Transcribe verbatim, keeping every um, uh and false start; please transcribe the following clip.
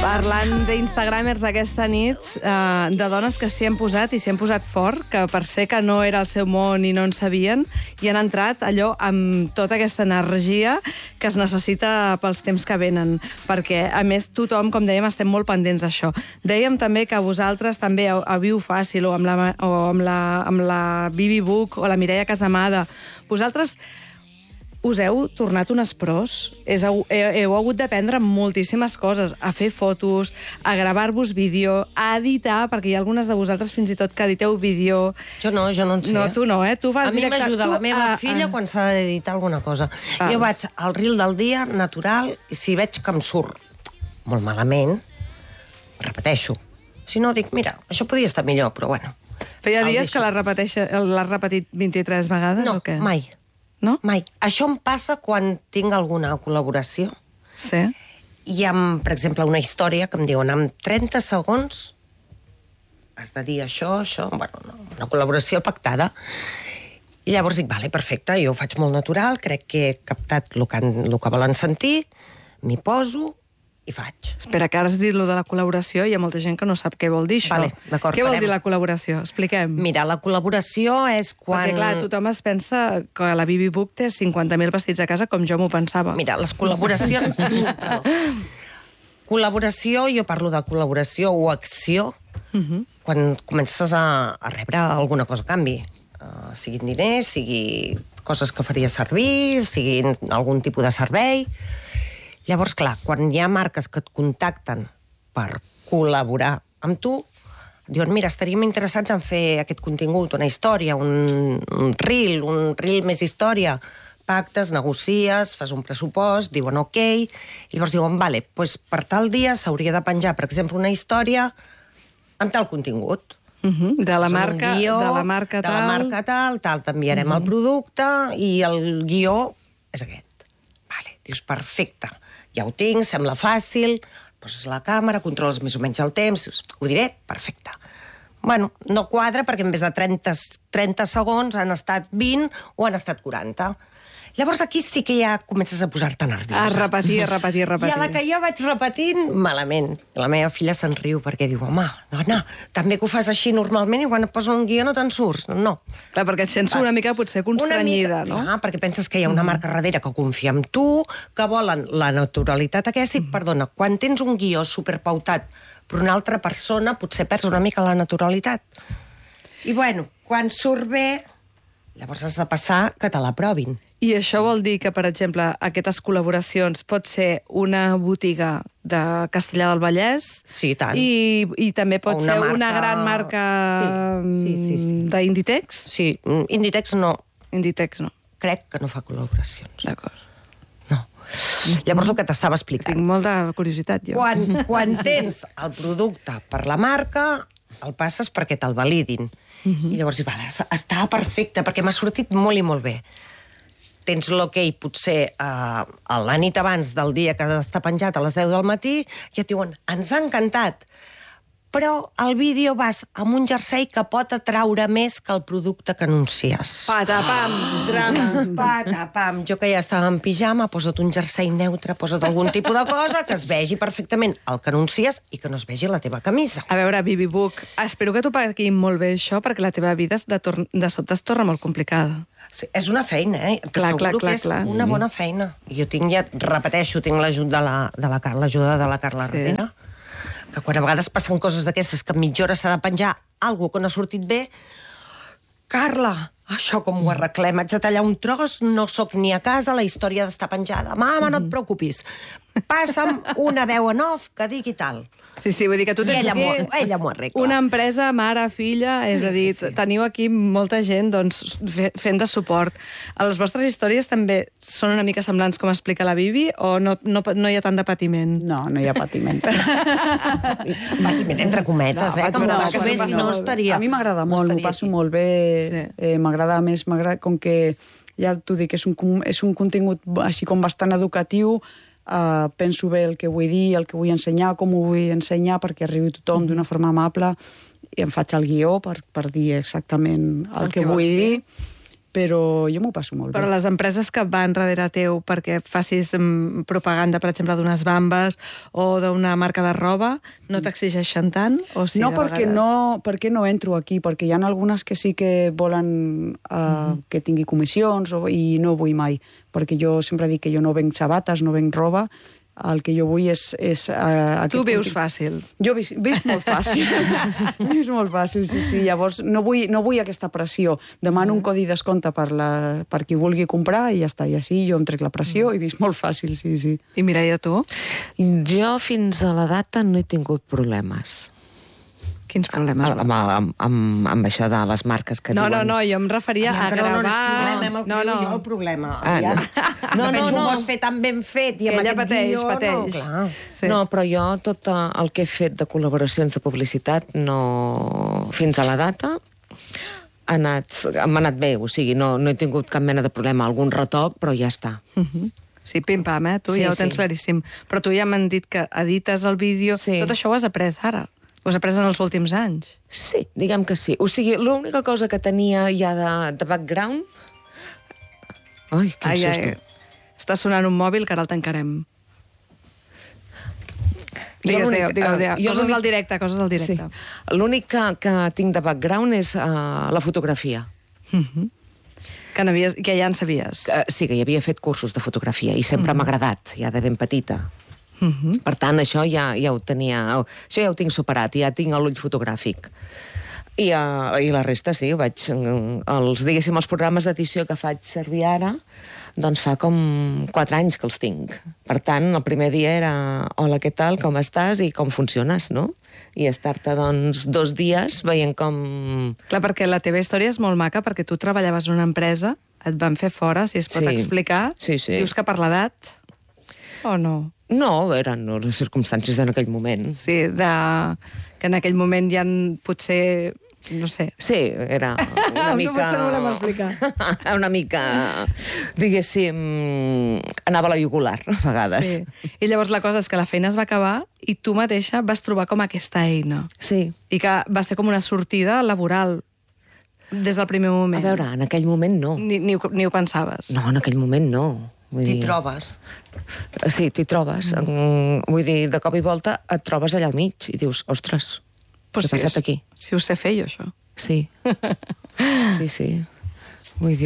Parlant d'instagramers aquesta nit, eh, de dones que s'hi han posat i s'hi han posat fort, que per ser que no era el seu món i no en sabien, i han entrat allò amb tota aquesta energia que es necessita pels temps que venen. Perquè, a més, tothom, com dèiem, estem molt pendents d'això. Dèiem també que vosaltres també a Viu Fàcil o amb la, o amb la, amb la Bibi Buch o la Mireia Casamada, vosaltres us heu tornat unes pros, és, heu, heu hagut d'aprendre moltíssimes coses, a fer fotos, a gravar-vos vídeo, a editar, perquè hi ha algunes de vosaltres fins i tot que editeu vídeo. Jo no, jo no en sé. No, tu no, eh? Tu vas a mi m'ajuda la meva a, filla a... quan s'ha d'editar alguna cosa. Ah. Jo vaig al reel del dia, natural, i si veig que em surt molt malament, repeteixo. Si no, dic, mira, això podria estar millor, però bueno. Però hi ha dies que l'has repetit vint-i-tres vegades no, o què? No, mai. No? Mai. Això em passa quan tinc alguna col·laboració. Sí. I amb, per exemple, una història que em diuen en trenta segons has de dir això, això... Bueno, no, una col·laboració pactada. I llavors dic, vale, perfecte, jo ho faig molt natural, crec que he captat el que, el que volen sentir, m'hi poso i faig. Espera, que ara has dit lo de la col·laboració i hi ha molta gent que no sap què vol dir això. Vale, d'acord. Què vol dir la col·laboració? Expliquem. Mira, la col·laboració és quan... Perquè, clar, tothom es pensa que la Bibi Buch té cinquanta mil vestits a casa, com jo m'ho pensava. Mira, les col·laboracions... Col·laboració, jo parlo de col·laboració o acció, uh-huh. quan comences a, a rebre alguna cosa a canvi. Uh, siguin diners, sigui coses que faria servir, siguin algun tipus de servei... Llavors, clar, quan hi ha marques que et contacten per col·laborar amb tu, diuen, mira, estaríem interessats en fer aquest contingut, una història, un, un reel, un reel més història, pactes, negocies, fas un pressupost, diuen ok, i llavors diuen, vale, doncs per tal dia s'hauria de penjar, per exemple, una història amb tal contingut. Uh-huh. De la marca, guió, de la marca de tal... De la marca tal, tal, t'enviarem uh-huh. el producte i el guió és aquest. Vale, dius, perfecte. Ja ho tinc, sembla fàcil, poses la càmera, controles més o menys el temps, dius, ho diré, perfecte. Bueno, no quadra perquè en vez de trenta, trenta segons han estat vint o han estat quaranta. Llavors aquí sí que ja comences a posar-te nerviosa. A repetir, a repetir, a repetir. I a la que jo vaig repetint, malament. La meva filla se'n riu perquè diu, home, dona, també que ho fas així normalment i quan et posen un guió no te'n surts. No. Clar, perquè et sents una mica potser constranyida, no? Clar, perquè penses que hi ha una marca darrere que confia en tu, que volen la naturalitat aquesta i, perdona, quan tens un guió superpautat per una altra persona, potser perds una mica la naturalitat. I, bueno, quan surt bé, llavors has de passar que te l'aprovin. I això vol dir que, per exemple, aquestes col·laboracions pot ser una botiga de Castellar del Vallès? Sí, tant. I, i també pot una ser marca... una gran marca sí, sí, sí, sí. d'Inditex? Sí, Inditex no. Inditex no. Crec que no fa col·laboracions. D'acord. No. Llavors el que t'estava explicant. Tinc molta curiositat, jo. Quan, quan tens el producte per la marca, el passes perquè te'l validin. Uh-huh. I llavors dius, vale, està perfecte, perquè m'ha sortit molt i molt bé. Tens l'hoquei potser uh, la nit abans del dia que està penjat a les deu del matí, i et diuen, ens ha encantat, però al vídeo vas amb un jersei que pot atraure més que el producte que anuncies. Patapam, drama. Patapam. Jo que ja estava en pijama, posa't un jersei neutre, posa't algun tipus de cosa que es vegi perfectament el que anuncies i que no es vegi la teva camisa. A veure, Bibi Buch, espero que t'ho pagui molt bé això, perquè la teva vida de, tor- de sobte es torna molt complicada. Sí, és una feina, eh? Que clar, seguro clar, clar, que és clar. una bona feina. Jo tinc, ja repeteixo, tinc l'ajuda de la, de la, l'ajuda de la Carla sí. Herrera, que quan a vegades passen coses d'aquestes que en mitja hora s'ha de penjar alguna que no ha sortit bé, Carla, això com ho arreglem? Haig de tallar un tros, no sóc ni a casa, la història ha d'estar penjada. Mama, no et preocupis. Passa'm una veu en off que digui tal. Sí, sí, vull dir que tu tens ella aquí ella m'ho arregla. una empresa, mare, filla, és sí, a dir, sí, sí. teniu aquí molta gent doncs, fent de suport. Les vostres històries també són una mica semblants com explica la Bibi o no, no, no hi ha tant de patiment? No, no hi ha patiment. Patiment entre cometes, no, eh? Que no, no, que no, no estaria... A mi m'agrada molt, no m'ho passo aquí. molt bé. Sí. Eh, m'agrada més, m'agrada com que, ja t'ho dic, és un, és un contingut així com bastant educatiu. Uh, penso bé el que vull dir, el que vull ensenyar, com ho vull ensenyar perquè arribi tothom d'una forma amable i em faig el guió per, per dir exactament el, el que, que vull dir però jo m'ho passo molt Però bé. les empreses que van darrere teu perquè facis mm, propaganda, per exemple, d'unes bambes o d'una marca de roba, no t'exigeixen tant? O sí, no, de perquè vegades? no, perquè no entro aquí, perquè hi ha algunes que sí que volen uh, mm-hmm. que tingui comissions o, i no vull mai, perquè jo sempre dic que jo no venc sabates, no venc roba, el que jo vull és... és uh, Tu vius fàcil. Jo visc, visc molt fàcil. visc molt fàcil, sí, sí. Llavors, no vull, no vull aquesta pressió. Demano un codi descompte per, la, per qui vulgui comprar i ja està. I així jo em trec la pressió i visc molt fàcil, sí, sí. I Mireia, tu? Jo fins a la data no he tingut problemes. Quins problemes? Amb, amb, amb, amb això de les marques que No, diuen... no, no, jo em referia a Però gravar... no és problema, el, no, no. jo el problema. Ah, ja. no. No, no, No, no. no. Ho vols fer tan ben fet i Que amb ella aquest pateix, guió... pateix. No, clar. Sí. No, però jo tot el que he fet de col·laboracions de publicitat no... fins a la data ha anat, m'ha anat bé, o sigui, no, no he tingut cap mena de problema, algun retoc, però ja està. Uh -huh. Sí, pim-pam, eh? Tu Sí, ja ho tens sí. claríssim. Però tu ja m'han dit que edites el vídeo... Sí. Tot això ho has après ara. Ho has après en els últims anys. Sí, diguem que sí. O sigui, l'única cosa que tenia ja de, de background... Ai, quin Ai, susto. ai, està sonant un mòbil que ara el tancarem. Digues, l'únic- digueu, digueu, digueu. eh, jo Coses l'únic- del directe, coses del directe. Sí. L'únic que, que tinc de background és uh, la fotografia. Mhm. Que, n'havies, que ja en sabies. Uh, sí, que hi havia fet cursos de fotografia i sempre m'ha agradat, ja de ben petita. Mhm. Per tant, això ja, ja ho tenia... Això ja ho tinc superat, ja tinc l'ull fotogràfic. I, uh, I la resta, sí, ho vaig... Els, diguéssim, els programes d'edició que faig servir ara, doncs fa com quatre anys que els tinc. Per tant, el primer dia era hola, què tal, com estàs i com funciones, no? I estar-te, doncs, dos dies veient com... Clar, perquè la teva història és molt maca, perquè tu treballaves en una empresa, et van fer fora, si es pot Sí. explicar. Sí, sí. Dius que per l'edat o no? No, eren les circumstàncies en aquell moment. Sí, de... que en aquell moment ja en- potser... no sé. Sí, era una No, mica... potser no volem explicar. una mica, diguéssim, anava a la jugular, a vegades. Sí. I llavors la cosa és que la feina es va acabar i tu mateixa vas trobar com aquesta eina. Sí. I que va ser com una sortida laboral des del primer A moment. veure, en aquell moment no. Ni, ni, ho- ni ho pensaves. No, en aquell moment no. Vull T'hi dir- trobes. Sí, t'hi trobes. Mm. Vull dir, de cop i volta et trobes allà al mig i dius, ostres, Pues què ha passat aquí? Si ho sé fer jo, això. Sí. Sí, sí. Vull dir...